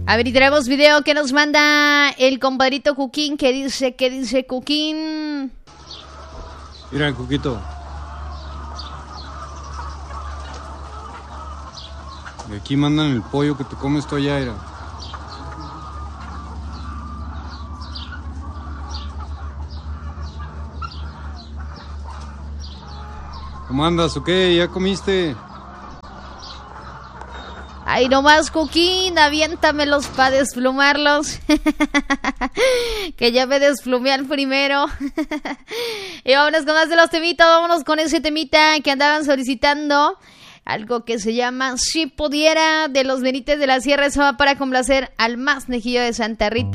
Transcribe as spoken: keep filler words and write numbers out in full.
A ver, y tenemos video que nos manda el compadrito Cuquín, que dice, que dice Cuquín. Mira, Cuquito. De aquí mandan el pollo que te comes tú allá, era. ¿Cómo andas o qué? ¿Ya comiste? Ay, nomás, Cuquín, aviéntamelos para desplumarlos. Que ya me desplumean primero. Y vámonos con más de los temitas, vámonos con ese temita que andaban solicitando. Algo que se llama Si Pudiera, de los Benítez de la Sierra. Eso va para complacer al más nejillo de Santa Rita.